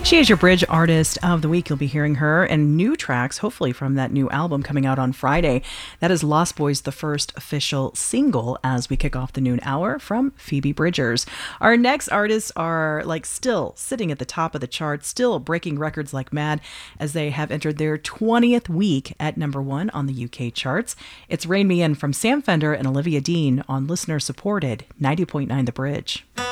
She is your Bridge Artist of the Week. You'll be hearing her and new tracks, hopefully from that new album coming out on Friday. That is Lost Boys, the first official single as we kick off the noon hour from Phoebe Bridgers. Our next artists are still sitting at the top of the charts, still breaking records like mad as they have entered their 20th week at number 1 on the UK charts. It's Rein Me In from Sam Fender and Olivia Dean on listener-supported 90.9 The Bridge.